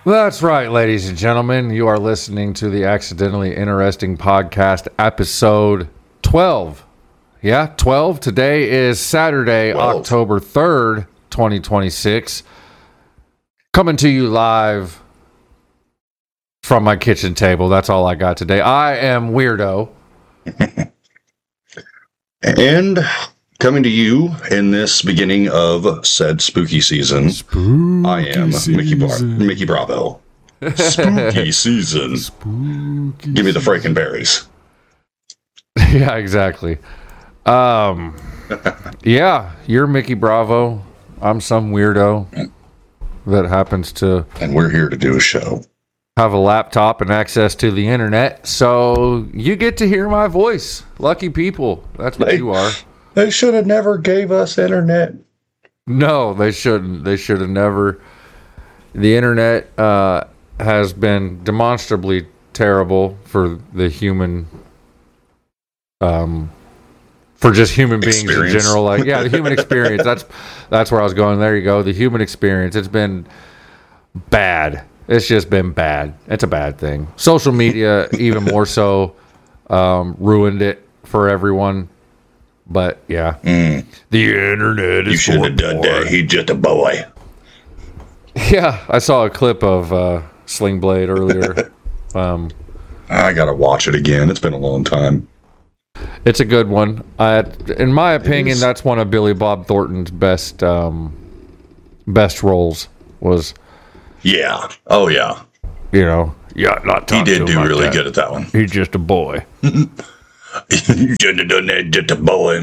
That's right, ladies and gentlemen. You are listening to the Accidentally Interesting Podcast, episode 12. Yeah, 12. Today is Saturday, 12. October 3rd, 2026. Coming to you live from my kitchen table. That's all I got today. I am Weirdo. And coming to you in this beginning of said spooky season, I am Mickey Bravo. Spooky season. Give me the Frankenberries. Yeah, exactly. Yeah, you're Mickey Bravo. I'm some weirdo that happens to And we're here to do a show. have a laptop and access to the internet, so you get to hear my voice. Lucky people. That's what you are. They should have never gave us internet. No, they shouldn't. They should have never. The internet has been demonstrably terrible for the human, for just human beings Experience. in general. Like, yeah, the human experience. That's where I was going. There you go. The human experience. It's been bad. It's just been bad. It's a bad thing. Social media, even more so, ruined it for everyone. But yeah, the internet is. You shouldn't have done that. He's just a boy. Yeah, I saw a clip of Sling Blade earlier. I gotta watch it again. It's been a long time. It's a good one. In my opinion, is. that's one of Billy Bob Thornton's best roles. Was, Yeah. Oh yeah. Not He talk to did him do like really that. good at that one. He's just a boy. You shouldn't have done that. Just a boy.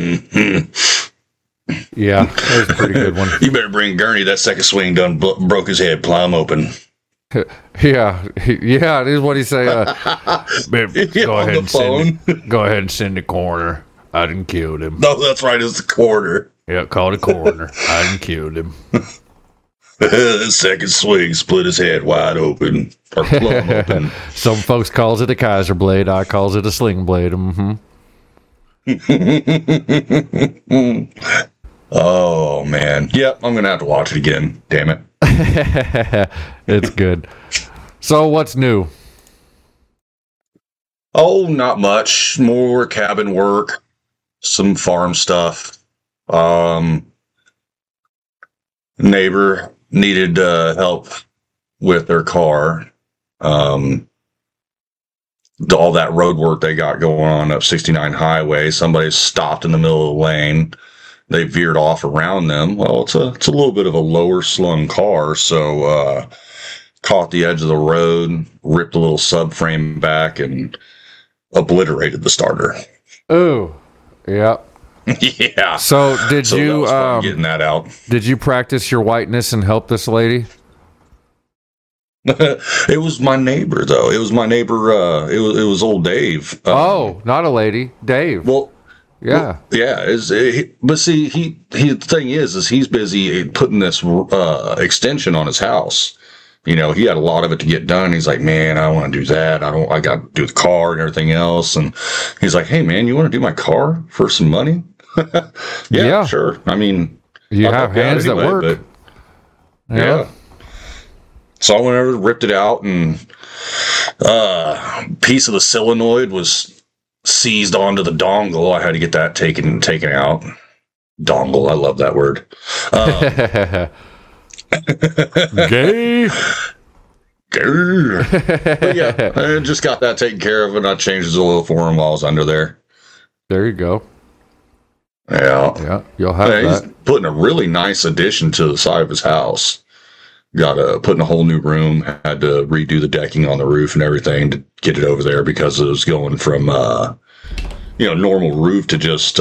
Yeah, that was a pretty good one. You better bring Gurney. That second swing done broke his head plumb open. Yeah, it is what he say. Babe, go On ahead the go ahead and send the coroner. I done killed him. No, that's right. It's the quarter. Yeah, call the coroner. I done killed him. The second swing split his head wide open. Or plumb open. Some folks calls it a Kaiser blade. I calls it a sling blade. Mm-hmm. Oh, man. Yep, I'm going to have to watch it again. Damn it. It's good. So what's new? Oh, not much. More cabin work. Some farm stuff. Neighbor needed help with their car. All that road work they got going on up 69 highway. Somebody stopped in the middle of the lane. They veered off around them. Well, it's a little bit of a lower slung car, so caught the edge of the road, ripped a little subframe back, and obliterated the starter. Oh, yeah. Yeah. So did So that you was fun getting that out? did you practice your whiteness and help this lady? It was my neighbor, though. It was my neighbor. It was old Dave. Oh, not a lady, Dave. Well, yeah. yeah. But see, the thing is he's busy putting this extension on his house. He had a lot of it to get done. He's like, man, I want to do that. I got to do the car and everything else. And he's like, hey, man, you want to do my car for some money? Yeah, sure. I mean, You I'll have help you out hands that anyway, work. but yeah. So I went over, ripped it out, and piece of the solenoid was seized onto the dongle. I had to get that taken out. Dongle, I love that word. Gay. But yeah, I just got that taken care of, and I changed his oil for him while I was under there. There you go. Yeah. Yeah, you'll have He's that. putting a really nice addition to the side of his house. Put in a whole new room. Had to redo the decking on the roof and everything to get it over there because it was going from normal roof to just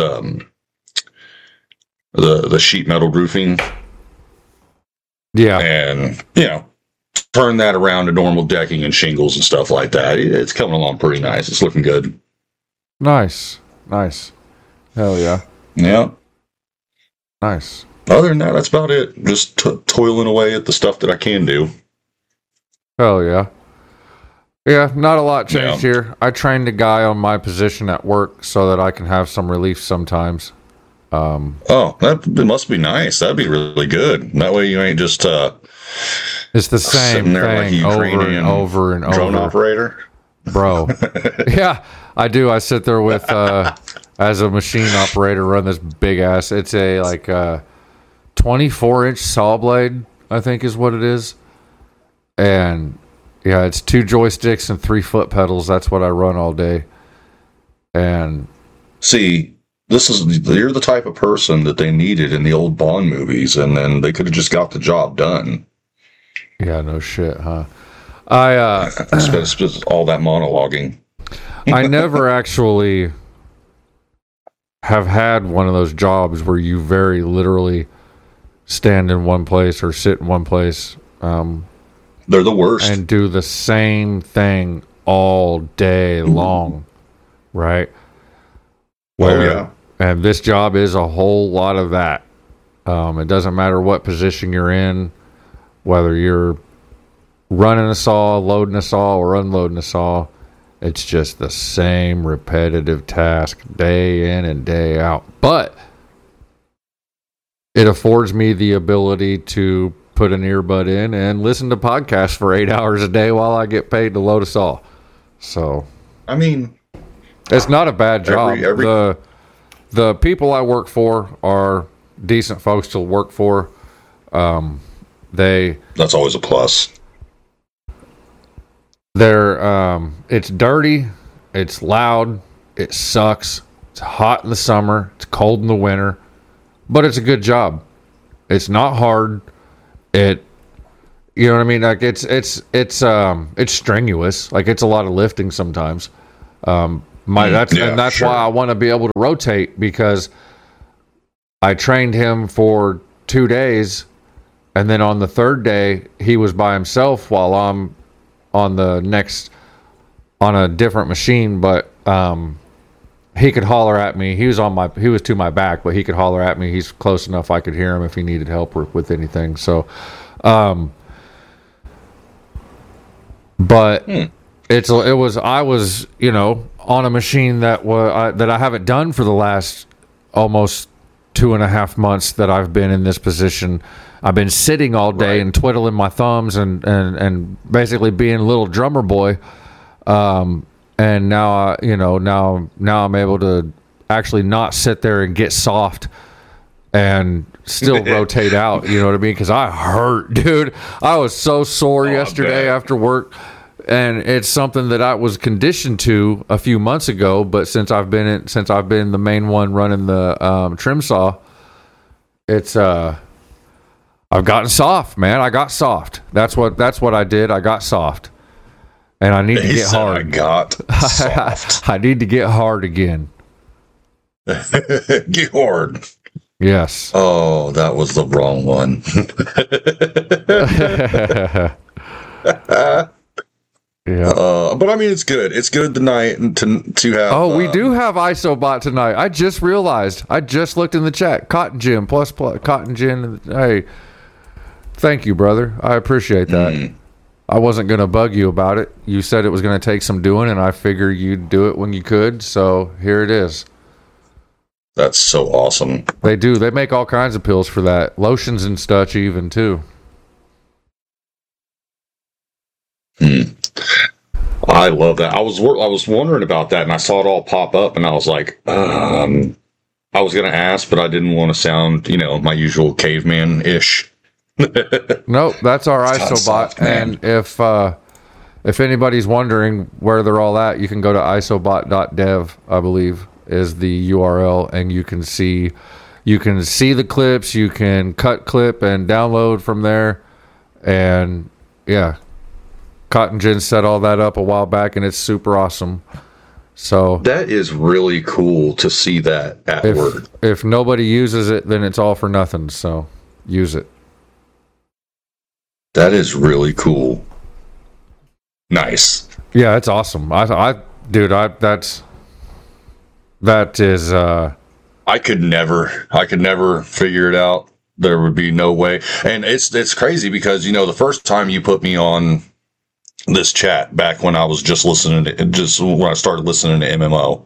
the sheet metal roofing, Yeah. and turn that around to normal decking and shingles and stuff like that. It's coming along pretty nice. It's looking good. Nice. Hell yeah. Yeah. Nice. Other than that, that's about it. Just toiling away at the stuff that I can do. Hell yeah. Yeah, not a lot changed here. I trained a guy on my position at work so that I can have some relief sometimes. Oh, that must be nice. That'd be really good. That way you ain't just It's the same Sitting there like thing over Ukrainian and over and drone over. operator. Bro. Yeah, I do. I sit there with, as a machine operator, run this big ass. It's a 24-inch saw blade, I think is what it is. And yeah, it's 2 joysticks and 3 foot pedals. That's what I run all day. And see, you're the type of person that they needed in the old Bond movies, and then they could have just got the job done. yeah, no shit, huh? Spent all that monologuing. I never actually have had one of those jobs where you very literally stand in one place or sit in one place. They're the worst. And do the same thing all day long, right? Yeah. And this job is a whole lot of that. It doesn't matter what position you're in, whether you're running a saw, loading a saw, or unloading a saw. It's just the same repetitive task day in and day out. But it affords me the ability to put an earbud in and listen to podcasts for 8 hours a day while I get paid to load a saw. So, I mean, it's not a bad job. The people I work for are decent folks to work for. That's always a plus. It's dirty, it's loud, it sucks, it's hot in the summer, it's cold in the winter, but it's a good job. It's not hard. You know what I mean? Like it's strenuous. Like it's a lot of lifting sometimes. That's why I want to be able to rotate, because I trained him for 2 days, and then on the third day he was by himself while I'm on a different machine, but he could holler at me. He was to my back, but he could holler at me. He's close enough I could hear him if he needed help with anything. So, but I was on a machine that I haven't done for the last almost 2.5 months that I've been in this position. I've been sitting all day and twiddling my thumbs and basically being a little drummer boy. And now, now I'm able to actually not sit there and get soft and still rotate out. You know what I mean? Because I hurt, dude. I was so sore yesterday after work. And it's something that I was conditioned to a few months ago, but since I've been the main one running the trim saw, I've gotten soft, man. I got soft. That's what I did. I got soft, and I need to get hard. I got soft. I need to get hard again. Get hard. Yes. Oh, that was the wrong one. Yeah. But I mean, it's good. It's good tonight to have. Oh, we do have ISOBot tonight. I just realized. I just looked in the chat. Cotton Gin plus Cotton Gin. Hey, thank you, brother. I appreciate that. I wasn't going to bug you about it. You said it was going to take some doing, and I figure you'd do it when you could. So here it is. That's so awesome. They do. They make all kinds of pills for that. Lotions and stuff even, too. I love that. I was wondering about that, and I saw it all pop up, and I was like, I was going to ask, but I didn't want to sound, my usual caveman-ish. Nope, that's our ISOBot. And if anybody's wondering where they're all at, you can go to isobot.dev, I believe, is the URL, and you can see the clips, you can cut clip and download from there, and yeah. Cotton Gin set all that up a while back, and it's super awesome. So that is really cool to see that at work. If nobody uses it, then it's all for nothing. So use it. That is really cool. Nice. Yeah, it's awesome. That is. I could never figure it out. There would be no way. And it's crazy because the first time you put me on this chat back when I was when I started listening to MMO,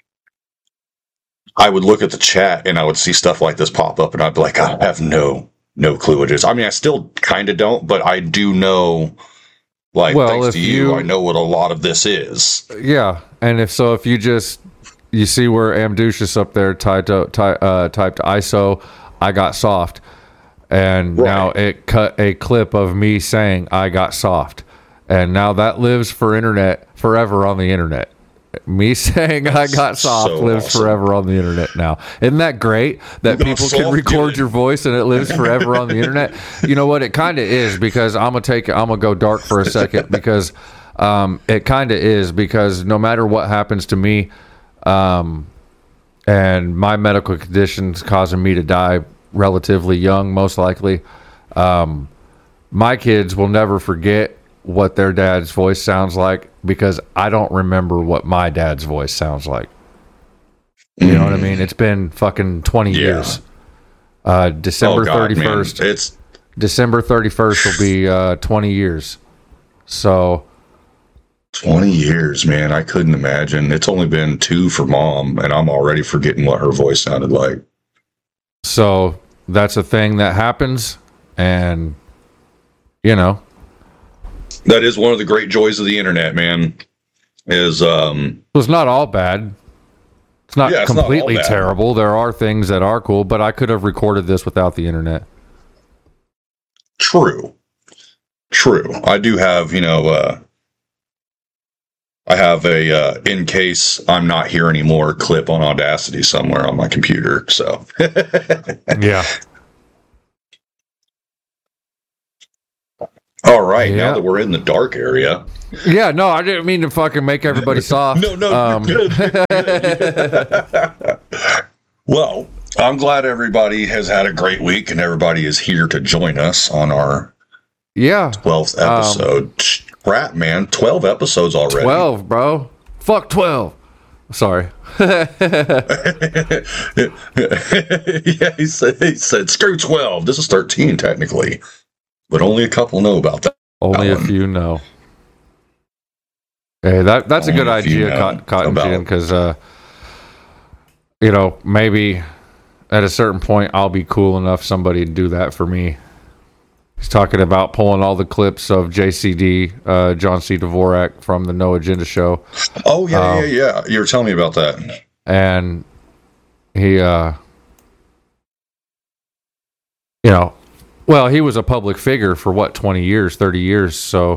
I would look at the chat and I would see stuff like this pop up, and I'd be like, I have no no clue what it is. I mean, I still kind of don't, but I do know. Like, Well, thanks if to you, you- I know what a lot of this is. Yeah, and if you see where Amducius up there typed ISO, I got soft, and Right. now it cut a clip of me saying I got soft, and now that lives forever on the internet. Me saying I got soft so lives awesome. forever on the internet now. Isn't that great that got people can soft, record good. your voice and it lives forever on the internet? You know what? It kind of is, because I'm gonna go dark for a second, because it kind of is, because no matter what happens to me, and my medical conditions causing me to die relatively young, most likely, my kids will never forget what their dad's voice sounds like, because I don't remember what my dad's voice sounds like. You know what I mean? It's been fucking 20 Yeah. years. December Oh, God, 31st. man. It's December 31st will be 20 years. So 20 years, man. I couldn't imagine. It's only been 2 for mom, and I'm already forgetting what her voice sounded like. So that's a thing that happens, and you know, That is one of the great joys of the internet, man. Is it's not all bad. It's not Yeah, it's not all completely bad. terrible. There are things that are cool, but I could have recorded this without the internet. true. I do have, I have a in case I'm not here anymore clip on Audacity somewhere on my computer. So Yeah. all right, Yeah. now that we're in the dark area. Yeah, no, I didn't mean to fucking make everybody soft. No, you're good. Well, I'm glad everybody has had a great week and everybody is here to join us on our Yeah. 12th episode. Crap, man, 12 episodes already. 12, bro. Fuck 12. Sorry. Yeah, he said, screw 12. This is 13 technically, but only a couple know about that. Only a one. few know. Hey, that's a Only good a few idea, know Cotton about- Gin, because, maybe at a certain point I'll be cool enough somebody to do that for me. He's talking about pulling all the clips of JCD, John C. Dvorak, from the No Agenda Show. Oh, yeah. You were telling me about that. And he, he was a public figure for 20 years, 30 years. So,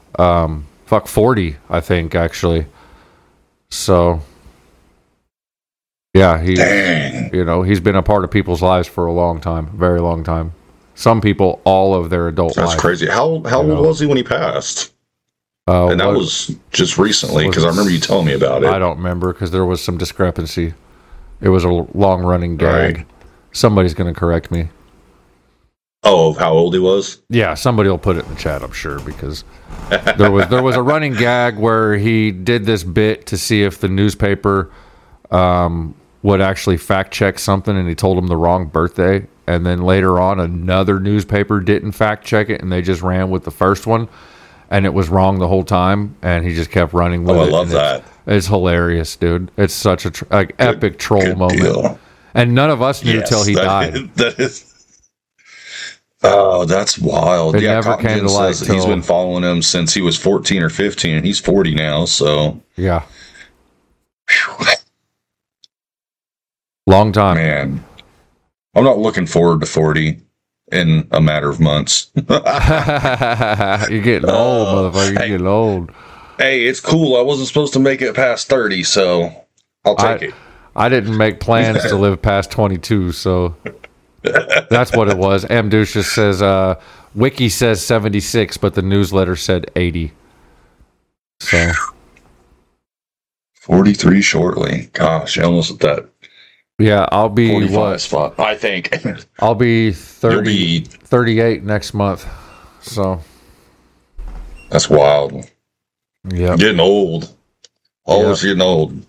40, I think, actually. So, yeah, Dang. he's been a part of people's lives for a long time, very long time. Some people, all of their adult That's life. crazy. How old was he when he passed? And that was just recently, because I remember you telling me about it. I don't remember, because there was some discrepancy. It was a long-running gag. Right. Somebody's going to correct me. Oh, how old he was? Yeah, somebody will put it in the chat, I'm sure, because there was a running gag where he did this bit to see if the newspaper would actually fact check something, and he told them the wrong birthday, and then later on another newspaper didn't fact check it, and they just ran with the first one, and it was wrong the whole time, and he just kept running with it. Oh, I love and that. It's hilarious, dude. It's such a epic troll Good moment, deal. and none of us knew Yes, till he that died. That is. Oh, that's wild. It yeah, never Cotton came Gin to light says that he's till- been following him since he was 14 or 15, and he's 40 now. So, Yeah, long time. man, I'm not looking forward to 40 in a matter of months. You're getting old, motherfucker. You're Hey. getting old. Hey, it's cool. I wasn't supposed to make it past 30, so I'll take it. I didn't make plans to live past 22, so that's what it was. Amducius says, Wiki says 76, but the newsletter said 80. So, 43 shortly. Gosh, I almost at that yeah, I'll be 45 spot, I think. I'll be You'll 30, be, 38 next month. So, that's wild. yeah. Getting old. Always getting old.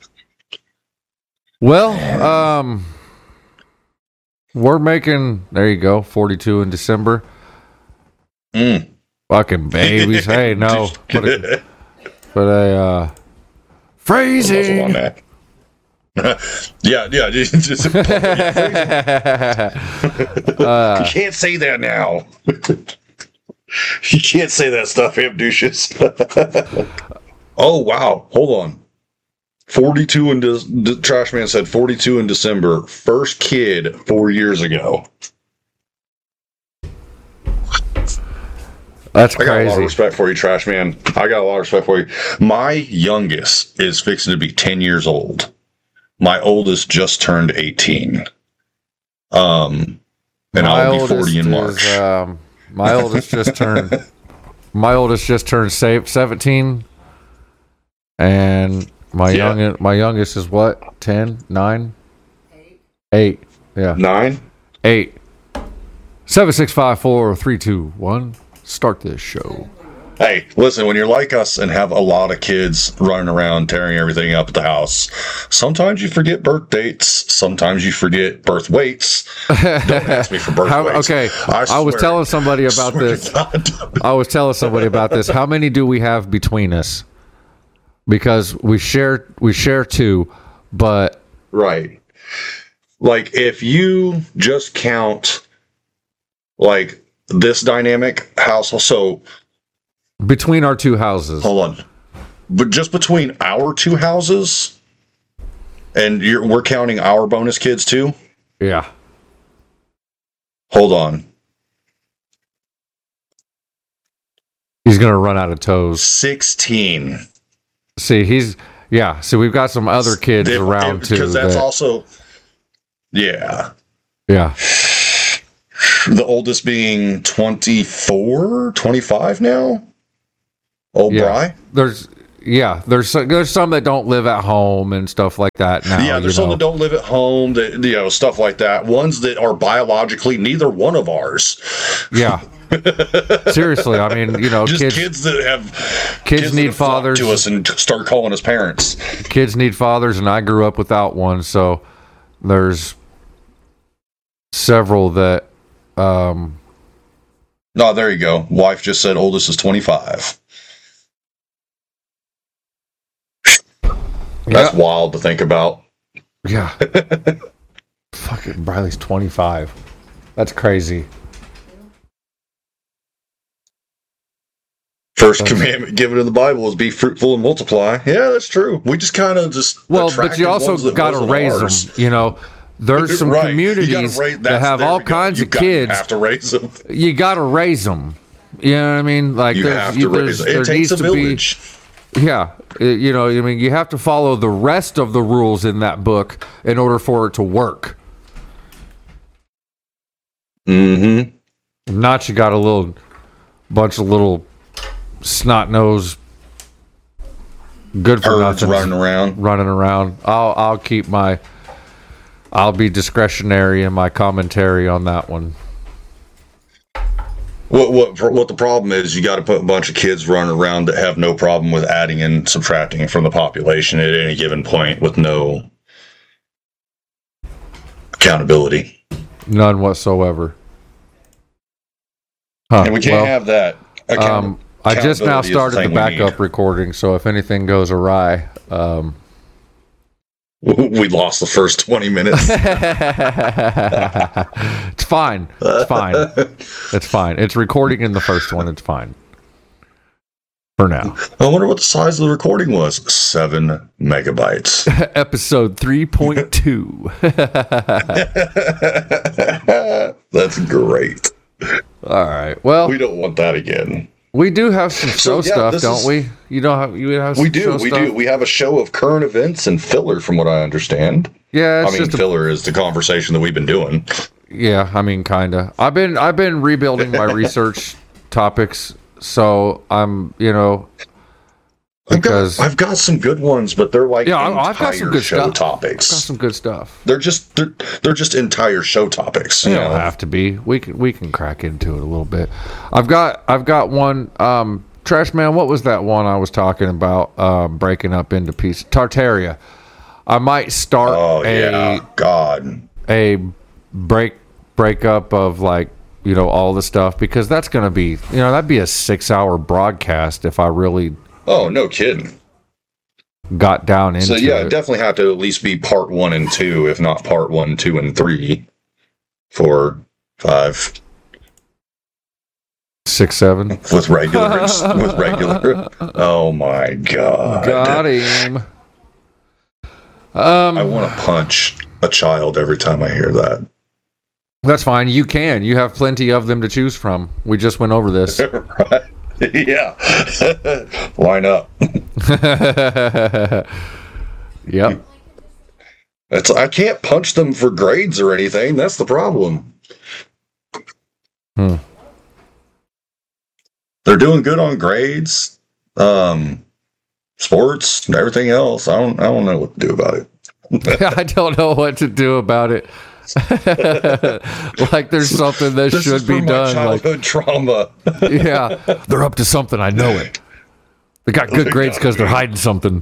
Well, we're making, there you go, 42 in December. Mm. Fucking babies. Hey, no. Put a Muzzle on phrasing. that. Yeah. Just, you can't say that now. You can't say that stuff, Amducius. Oh, wow. Hold on. 42 in Trash Man said 42 in December. First kid 4 years ago. That's I got a lot of crazy. respect for you, Trash Man. I got a lot of respect for you. My youngest is fixing to be 10 years old. My oldest just turned 18. And I'll be 40 in March. My oldest just turned. My oldest just turned 17, and my youngest is what? 10, 9, 8. Yeah, 9? 8. 7, 6, 5, 4, 3, 2, 1. Start this show. Hey, listen, when you're like us and have a lot of kids running around tearing everything up at the house, sometimes you forget birth dates, sometimes you forget birth weights. Don't ask me for birth weights. Okay, I was telling somebody about this. I was telling somebody about this. How many do we have between us? Because we share 2, but right. Like if you just count like this dynamic house, so between our 2 houses. Hold on. But just between our 2 houses, and we're counting our bonus kids too? Yeah. Hold on. He's going to run out of toes. 16. See, so we've got some other kids around too. Because that's also, yeah. Yeah. The oldest being 24, 25 now? Old Bry? There's some that don't live at home and stuff like that now. Yeah, there's some that don't live at home, that stuff like that. Ones that are biologically neither one of ours. Yeah. Seriously, I mean, just kids that have kids need fathers to us and start calling us parents. Kids need fathers, and I grew up without one, so there's several that. No, there you go. Wife just said oldest is 25. That's wild to think about. Yeah. Fucking Briley's 25. That's crazy. First commandment given in the Bible is be fruitful and multiply. Yeah, that's true. We just kind of but you also got to raise them. There's some communities that have all kinds of kids. You have to raise them. You got to raise them. You know what I mean? Like you have to raise them. It takes a village. Yeah, you have to follow the rest of the rules in that book in order for it to work. Mm-hmm. Not you got a bunch of little snot-nosed, good for nothing running around. I'll be discretionary in my commentary on that one. What the problem is, you got to put a bunch of kids running around that have no problem with adding and subtracting from the population at any given point with no accountability. None whatsoever. Huh. And we can't have that. I just now started the backup recording, so if anything goes awry, we lost the first 20 minutes. It's fine. It's fine. It's recording in the first one. It's fine. For now. I wonder what the size of the recording was. 7 megabytes. Episode 3.2. That's great. All right. Well, we don't want that again. We do have some show stuff, don't we? You have some we do. We have a show of current events and filler, from what I understand. Yeah, filler is the conversation that we've been doing. Yeah, I mean, kinda. I've been rebuilding my research topics, so I'm, I've got some good ones, but they're like I've got some good show topics. I've got some good stuff. They're just entire show topics. They don't have to be. We can crack into it a little bit. I've got one. Trash Man, what was that one I was talking about? Breaking up into pieces. Tartaria. I might start a breakup of all the stuff, because that's gonna be that'd be a 6-hour broadcast if I really. Oh, no kidding. got down into So yeah, it. definitely have to at least be part 1 and 2, if not part 1, 2, and 3, 4, 5. 6, 7. With regular. Oh my god. Got him. I want to punch a child every time I hear that. That's fine. You can. You have plenty of them to choose from. We just went over this. Right. Yeah. Line up. Yep. I can't punch them for grades or anything. That's the problem. They're doing good on grades, sports, and everything else. I don't know what to do about it. I don't know what to do about it. Like there's something that This should is for be my done. childhood trauma. Yeah, they're up to something. I know it. They got good grades because they're hiding something.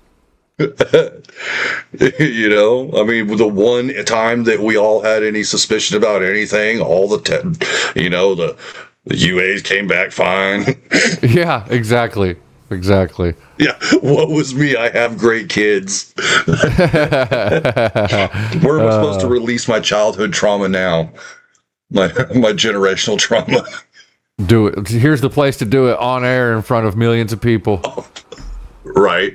You know, I mean, the one time that we all had any suspicion about anything, all the the UAs came back fine. Yeah, exactly. Yeah, what was me? I have great kids. Where am I supposed to release my childhood trauma now? My generational trauma. Do it. Here's the place to do it on air in front of millions of people. Right.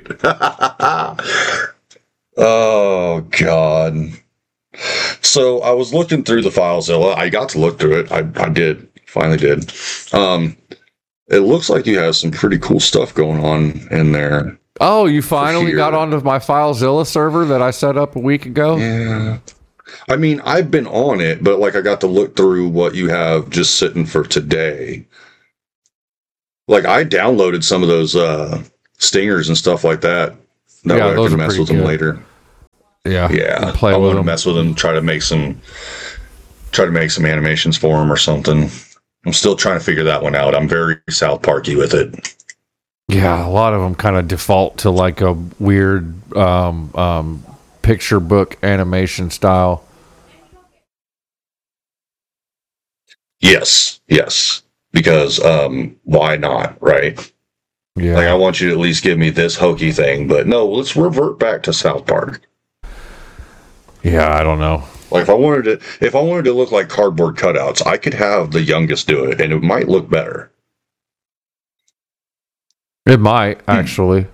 Oh God. So I was looking through the FileZilla. I got to look through it. I finally did. It looks like you have some pretty cool stuff going on in there. Oh, you finally Here. got onto my FileZilla server that I set up a week ago? Yeah. I mean, I've been on it, but like I got to look through what you have just sitting for today. Like I downloaded some of those stingers and stuff like that. That way I those can are mess pretty with them good. later. Yeah. Yeah. Play I with want to them. mess with them, try to make some animations for them or something. I'm still trying to figure that one out. I'm very South Parky with it. Yeah, a lot of them kind of default to like a weird picture book animation style. Yes. Because why not, right? Yeah. Like I want you to at least give me this hokey thing, but no, let's revert back to South Park. Yeah, I don't know. Like if I wanted to look like cardboard cutouts, I could have the youngest do it and it might look better. It might actually.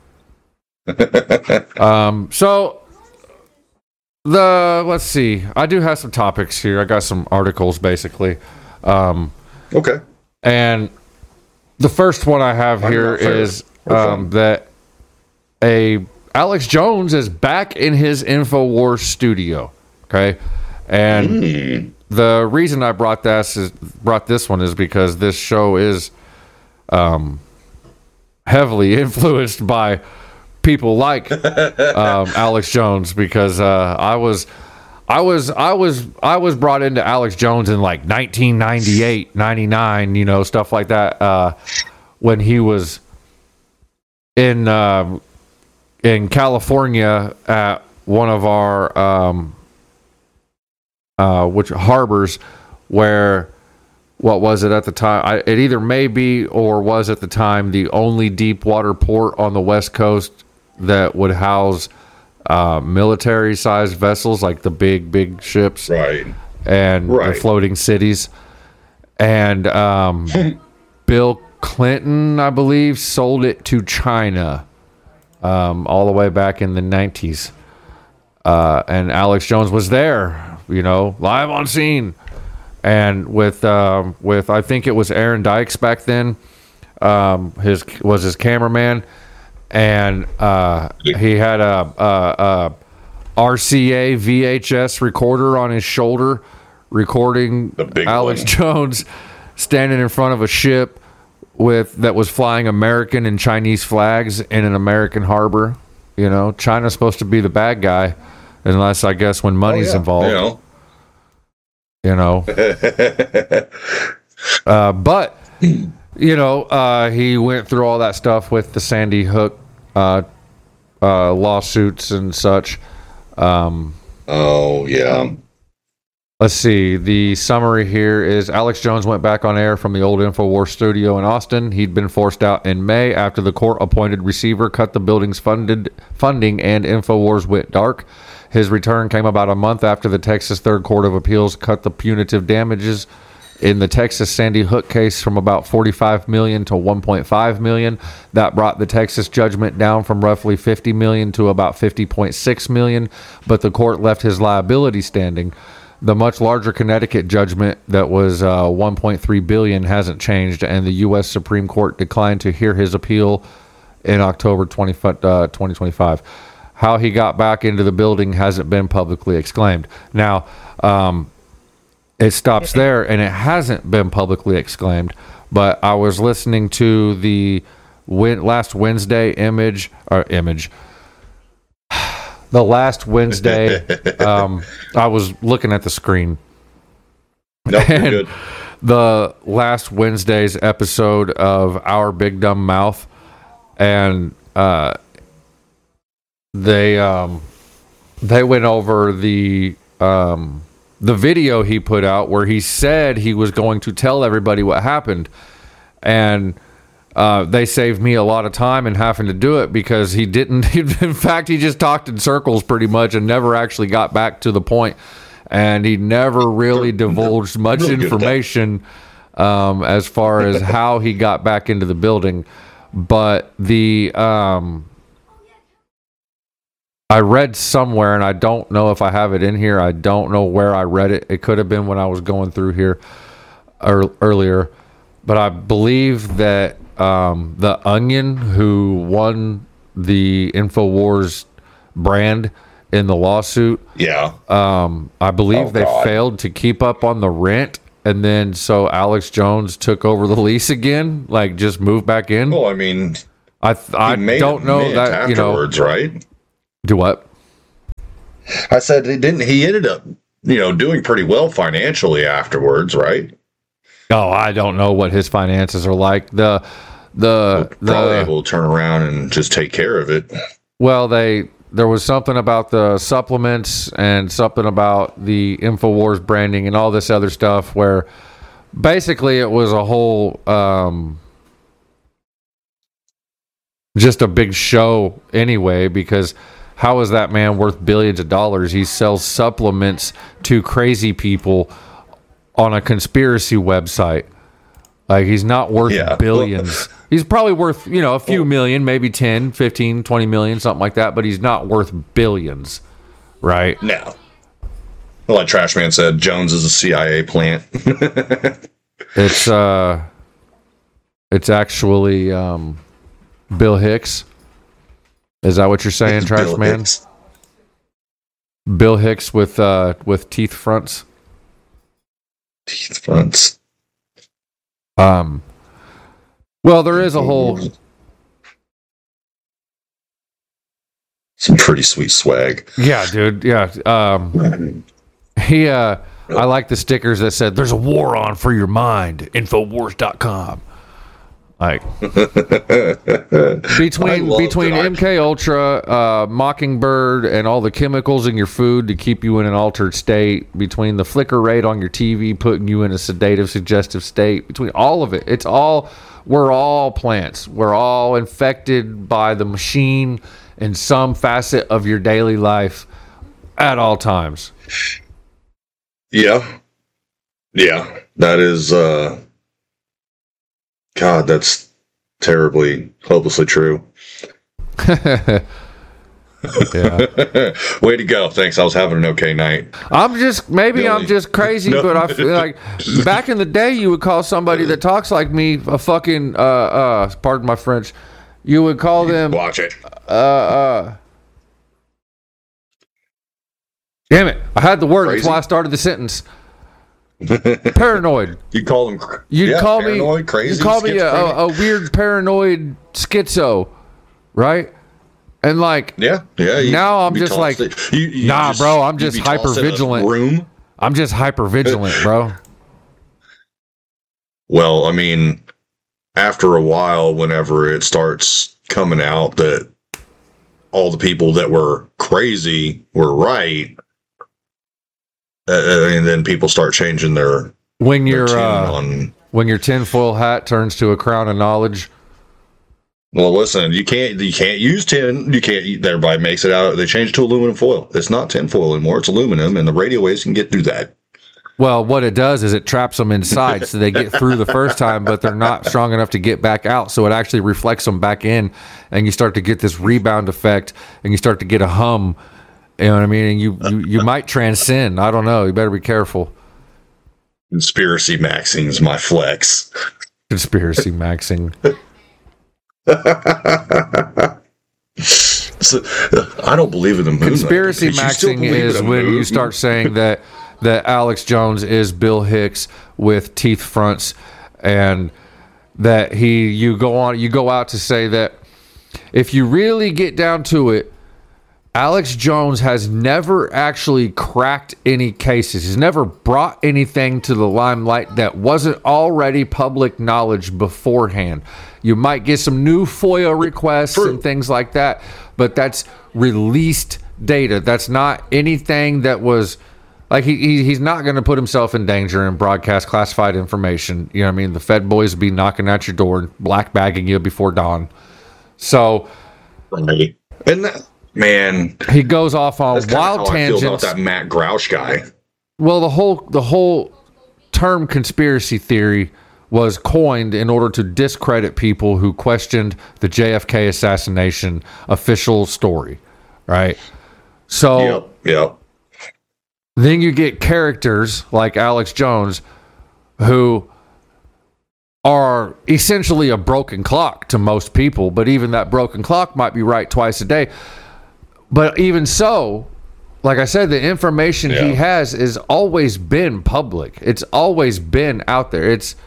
So let's see. I do have some topics here. I got some articles basically. Okay. And the first one I have here is that Alex Jones is back in his InfoWars studio. Okay. And the reason I brought this one is because this show is heavily influenced by people like Alex Jones, because I was brought into Alex Jones in like 1998, 99, stuff like that, when he was in California at one of our which harbors, where what was it at the time? It either may be or was at the time the only deep water port on the West Coast that would house military-sized vessels, like the big ships, Right. and the floating cities. And Bill Clinton, I believe, sold it to China all the way back in the 90s. And Alex Jones was there, live on scene. And with I think it was Aaron Dykes back then, his cameraman, and he had a RCA VHS recorder on his shoulder, recording Alex Jones standing in front of a ship that was flying American and Chinese flags in an American harbor. China's supposed to be the bad guy, unless I guess when money's involved. But he went through all that stuff with the Sandy Hook lawsuits and such. Oh yeah. Let's see. The summary here is Alex Jones went back on air from the old InfoWars studio in Austin. He'd been forced out in May after the court-appointed receiver cut the building's funding and InfoWars went dark. His return came about a month after the Texas Third Court of Appeals cut the punitive damages in the Texas Sandy Hook case from about $45 million to $1.5 million. That brought the Texas judgment down from roughly $50 million to about $50.6 million, but the court left his liability standing. The much larger Connecticut judgment that was $1.3 billion hasn't changed, and the U.S. Supreme Court declined to hear his appeal in October 2025. How he got back into the building hasn't been publicly exclaimed. Now, it stops there, and it hasn't been publicly exclaimed, but I was listening to the last Wednesday the last Wednesday, I was looking at the screen. Nope, you're good. The last Wednesday's episode of Our Big Dumb Mouth, and they went over the video he put out where he said he was going to tell everybody what happened, and they saved me a lot of time in having to do it because he didn't. In fact, he just talked in circles pretty much and never actually got back to the point. And he never really divulged much information as far as how he got back into the building. But I read somewhere, and I don't know if I have it in here. I don't know where I read it. It could have been when I was going through here earlier. But I believe that The Onion, who won the InfoWars brand in the lawsuit, I believe they failed to keep up on the rent, and then so Alex Jones took over the lease again, like just moved back in. Well, I mean, I don't know that, afterwards, right? Do what? I said he didn't. He ended up, doing pretty well financially afterwards, right? Oh, I don't know what his finances are like. Probably able to turn around and just take care of it. Well, there was something about the supplements and something about the InfoWars branding and all this other stuff where basically it was a whole just a big show anyway, because how is that man worth billions of dollars? He sells supplements to crazy people on a conspiracy website. Like, he's not worth billions. He's probably worth, a few million, maybe 10, 15, 20 million, something like that, but he's not worth billions, right? No. Well, like Trash Man said, Jones is a CIA plant. It's actually Bill Hicks. Is that what you're saying, Trash Bill Man? Hicks. Bill Hicks with teeth fronts. Teeth fronts. Well, there is a whole some pretty sweet swag. Yeah, dude. Yeah. I like the stickers that said "There's a war on for your mind." Infowars.com. Like between MK Ultra, Mockingbird, and all the chemicals in your food to keep you in an altered state, between the flicker rate on your TV putting you in a sedative, suggestive state, between all of it, we're all plants. We're all infected by the machine in some facet of your daily life at all times. Yeah, that is. God, that's terribly, hopelessly true. Yeah. Way to go. Thanks. I was having an okay night. I'm just crazy, but I feel like back in the day you would call somebody that talks like me a fucking pardon my French. You would call them watch it. Damn it. I had the word. Crazy? That's why I started the sentence. Paranoid. You call them. Call paranoid, me crazy. You call me a weird paranoid schizo, right? And like, now I'm just like, bro. I'm just hyper vigilant. I'm just hyper vigilant, bro. Well, I mean, after a while, whenever it starts coming out that all the people that were crazy were right, and then people start changing their when tune your on. when your tinfoil hat turns to a crown of knowledge. Well, listen, you can't use tin. You can't. Everybody makes it out. They change it to aluminum foil. It's not tin foil anymore. It's aluminum, and the radio waves can get through that. Well, what it does is it traps them inside, so they get through the first time, but they're not strong enough to get back out. So it actually reflects them back in, and you start to get this rebound effect, and you start to get a hum. You know what I mean? And you might transcend. I don't know. You better be careful. Conspiracy maxing's my flex. Conspiracy maxing. So, I don't believe in the moon. Conspiracy maxing is when you start saying that Alex Jones is Bill Hicks with teeth fronts, and that you go out to say that if you really get down to it, Alex Jones has never actually cracked any cases. He's never brought anything to the limelight that wasn't already public knowledge beforehand. You might get some new FOIA requests and things like that, but that's released data. That's not anything that was like he's not going to put himself in danger and broadcast classified information. You know what I mean? The Fed boys will be knocking at your door and black bagging you before dawn. So, right. And that, man, he goes off on wild tangents. I feel about that Matt Grouch guy. Well, the whole term conspiracy theory was coined in order to discredit people who questioned the JFK assassination official story, right? So, yep. Then you get characters like Alex Jones who are essentially a broken clock to most people, but even that broken clock might be right twice a day. But even so, like I said, the information he has always been public. It's always been out there.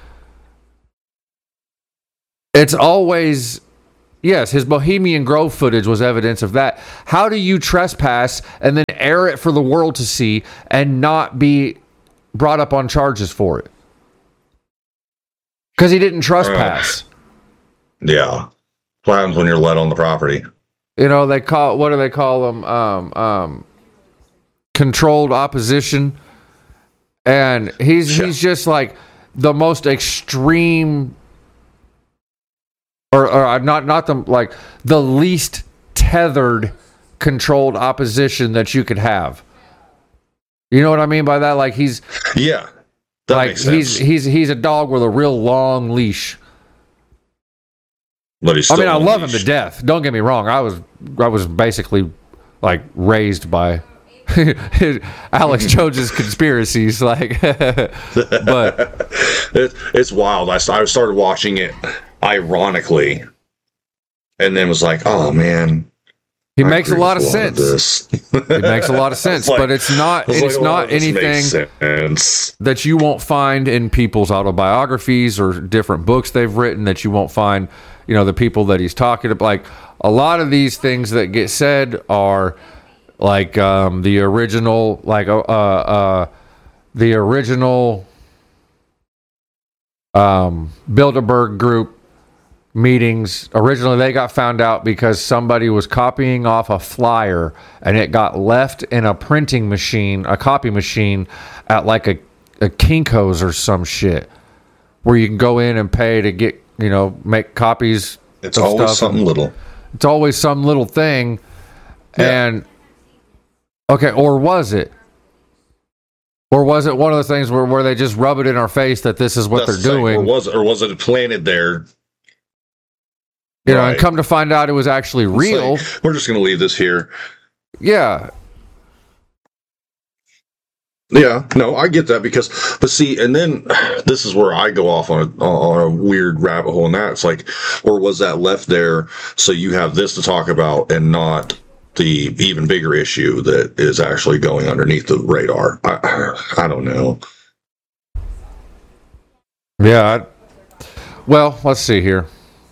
It's always, yes, his Bohemian Grove footage was evidence of that. How do you trespass and then air it for the world to see and not be brought up on charges for it? Because he didn't trespass. Yeah. What happens when you're let on the property? You know, what do they call them? Controlled opposition. And he's just like the most extreme, or not the least tethered controlled opposition that you could have. You know what I mean by that? Like he's makes sense. He's a dog with a real long leash. But he's I love him to death. Don't get me wrong. I was basically like raised by Alex Jones's conspiracies, like, but it's wild. I started watching it ironically, and then was like, "Oh man, he makes a lot of sense." It makes a lot of sense, but it's not anything that you won't find in people's autobiographies or different books they've written, that you won't find, you know, the people that he's talking about. Like a lot of these things that get said are like the original Bilderberg group meetings. Originally they got found out because somebody was copying off a flyer and it got left in a printing machine, a copy machine at like a Kinko's or some shit, where you can go in and pay to get, you know, make copies. It's always something little. It's always some little thing. And okay, or was it one of the things where they just rub it in our face that this is what they're doing? Or was it planted there? You know, and come to find out it was actually real. Like, we're just going to leave this here. Yeah. Yeah, no, I get that but see, and then this is where I go off on a weird rabbit hole, and that's like, or was that left there so you have this to talk about and not the even bigger issue that is actually going underneath the radar? I don't know. Yeah. Well, let's see here.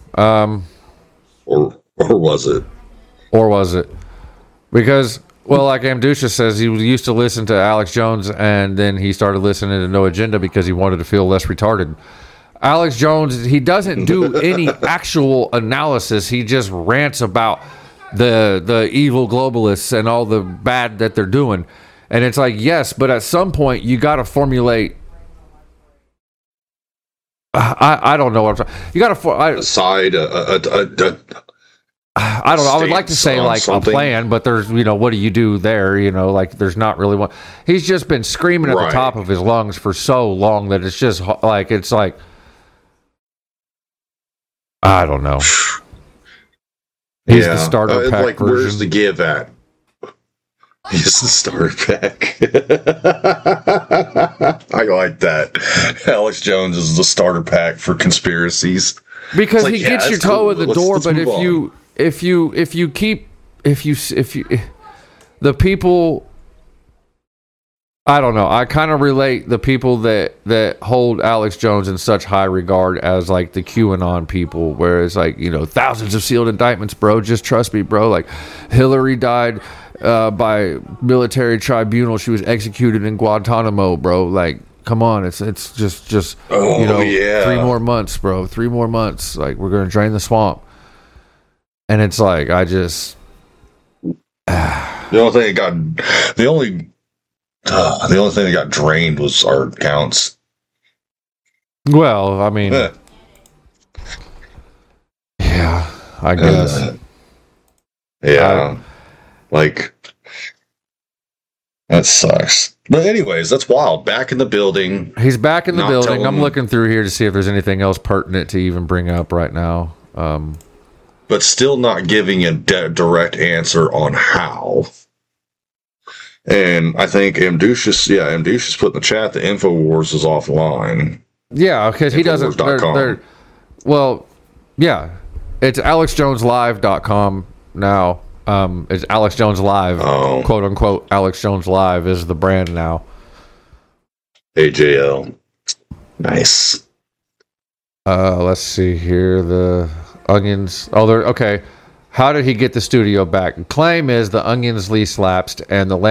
Or was it? Or was it? Because, well, like Amdusha says, he used to listen to Alex Jones, and then he started listening to No Agenda because he wanted to feel less retarded. Alex Jones, he doesn't do any actual analysis. He just rants about the evil globalists and all the bad that they're doing. And it's like, yes, but at some point you got to formulate. I don't know what I'm saying. You got to aside I don't know. I would like to say like something. A plan, but there's, what do you do there? Like there's not really one. He's just been screaming at the top of his lungs for so long that it's just like, I don't know. He's the starter pack like, version. Where's the give at? He's the starter pack. I like that. Alex Jones is the starter pack for conspiracies. Because like, he gets your toe in the door, but if you keep the people, I don't know. I kind of relate the people that hold Alex Jones in such high regard as like the QAnon people, where it's like, thousands of sealed indictments, bro. Just trust me, bro. Like Hillary died by military tribunal. She was executed in Guantanamo, bro. Like, come on. It's just 3 more months, bro. 3 more months. Like, we're going to drain the swamp. And it's like, the only thing that got drained was our accounts. Well, I mean, yeah, I guess. Like, that sucks. But anyways, that's wild. Back in the building. He's back in the building. I'm looking through here to see if there's anything else pertinent to even bring up right now. But still not giving a direct answer on how. And I think Amducius put in the chat the InfoWars is offline. Yeah, because he doesn't. Well, yeah, it's AlexJonesLive.com now. It's Alex Jones Live, quote unquote. Alex Jones Live is the brand now. AJL, nice. Let's see here. The Onions. Oh, they're okay. How did he get the studio back? The claim is the Onions lease lapsed and the